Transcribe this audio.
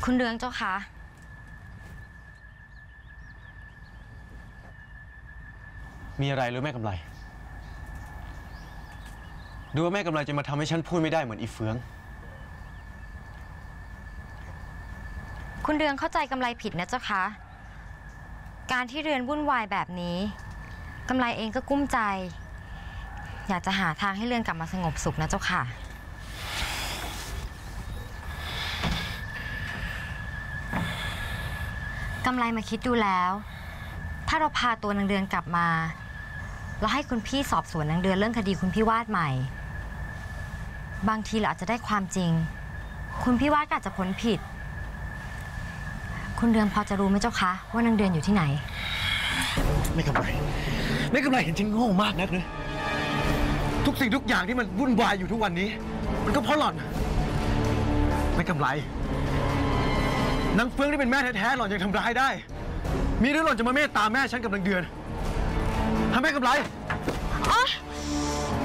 คุณเรืองเจ้าคะมีอะไรหรือแม่กำไรดูว่าแม่กำไรจะมาทำให้ฉันพูดไม่ได้เหมือนอีเฟืองคุณเรืองเข้าใจกำไรผิดนะเจ้าคะการที่เรือนวุ่นวายแบบนี้กำไรเองก็กุ้มใจอยากจะหาทางให้เรือนกลับมาสงบสุขนะเจ้าค่ะกำไรมาคิดดูแล้วถ้าเราพาตัวนางเดือนกลับมาแล้วให้คุณพี่สอบสวนนางเดือนเรื่องคดีคุณพี่วาดใหม่บางทีเราอาจจะได้ความจริงคุณพี่วาดก็อาจจะพ้นผิดคุณเดือนพอจะรู้ไหมเจ้าคะว่านางเดือนอยู่ที่ไหนไม่กำไรเห็นฉันโง่มากนักเลยทุกสิ่งทุกอย่างที่มันวุ่นวายอยู่ทุกวันนี้มันก็เพราะหล่อนไม่กำไรนางเฟืองที่เป็นแม่แท้ๆหล่อนยังทำร้ายได้มีหรือหล่อนจะมาเมตตาแม่ฉันกับนางเดือนทำแม่กำไร